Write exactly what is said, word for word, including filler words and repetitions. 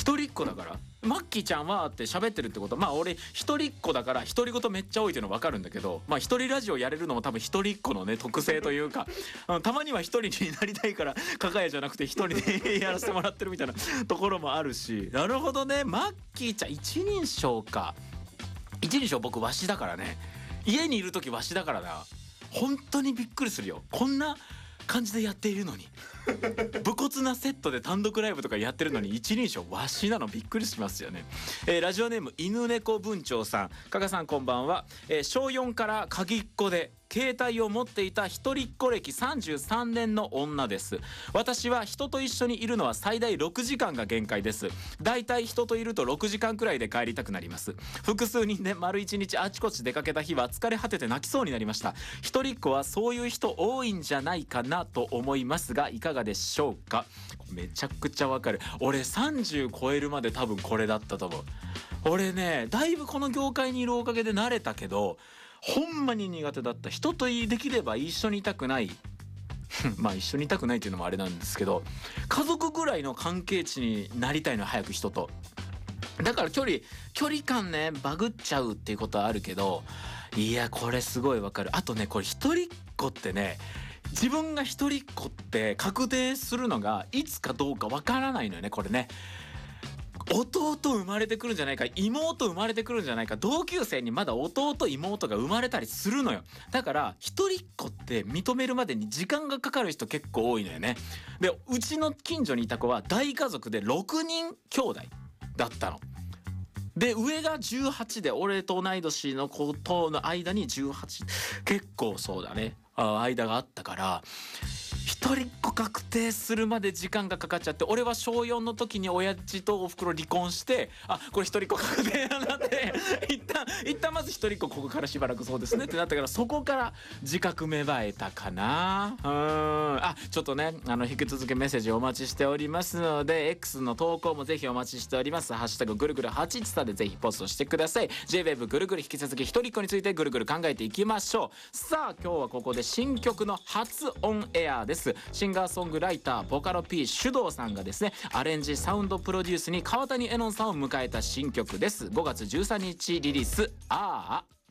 一人っ子だからマッキーちゃんはって喋ってるってことはまあ俺一人っ子だから独り言めっちゃ多いっていうの分かるんだけど、まあ一人ラジオやれるのも多分一人っ子のね特性というかたまには一人になりたいからかがやじゃなくて一人でやらせてもらってるみたいなところもあるし、なるほどね。マッキーちゃん一人称か。一人称僕わしだからね。家にいる時わしだからな。本当にびっくりするよ。こんな感じでやっているのに武骨なセットで単独ライブとかやってるのに一人称わしなのびっくりしますよね。えー、ラジオネーム犬猫文鳥さん、加賀さんこんばんは。えー、小よんから鍵っ子で携帯を持っていた一人っ子歴さんじゅうさんねんの女です。私は人と一緒にいるのは最大ろくじかんが限界です。だいたい人といるとろくじかんくらいで帰りたくなります。複数人で丸一日あちこち出かけた日は疲れ果てて泣きそうになりました。一人っ子はそういう人多いんじゃないかなと思いますがいかがでしょうか。めちゃくちゃわかる。俺さんじゅう超えるまで多分これだったと思う。俺ねだいぶこの業界にいるおかげで慣れたけどほんまに苦手だった。人とできれば一緒にいたくないまあ一緒にいたくないっていうのもあれなんですけど家族ぐらいの関係値になりたいの早く人と。だから距離距離感ねバグっちゃうっていうことはあるけどいやこれすごいわかる。あとねこれ一人っ子ってね自分が一人っ子って確定するのがいつかどうかわからないのよねこれね。弟生まれてくるんじゃないか妹生まれてくるんじゃないか同級生にまだ弟妹が生まれたりするのよ。だから一人っ子って認めるまでに時間がかかる人結構多いのよね。でうちの近所にいた子は大家族でろくにん兄弟だったの。で上がじゅうはちで俺と同い年の子との間にじゅうはち結構そうだねあ間があったから一人っ子確定するまで時間がかかっちゃって俺はしょうよんの時に親父とおふくろ離婚してあこれ一人っ子確定だなって一旦一旦まず一人っ子ここからしばらくそうですねってなったからそこから自覚芽生えたかな。うーんあちょっとねあの引き続きメッセージお待ちしておりますので X の投稿もぜひお待ちしております。ハッシュタグぐるぐるはちいちさんでぜひポストしてください。 ジェイウェーブ ぐるぐる引き続き一人っ子についてぐるぐる考えていきましょう。さあ今日はここで新曲の初オンエアです。シンガーソングライターボカロ P シュドウさんがですねアレンジサウンドプロデュースに川谷絵音さんを迎えた新曲です。ごがつじゅうさんにちリリースあーあ